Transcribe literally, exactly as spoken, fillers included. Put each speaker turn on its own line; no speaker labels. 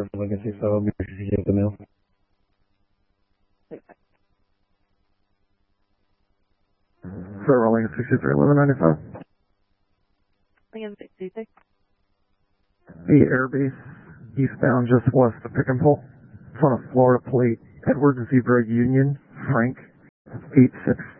Far as I can see, so I'll be sure to get the mail.
Server lane sixty-three eleven ninety-five.
Land sixty-six.
The airbase eastbound just west of Pick and Pull. It's on a Florida plate. Edwards Zebra Union, Frank, eight six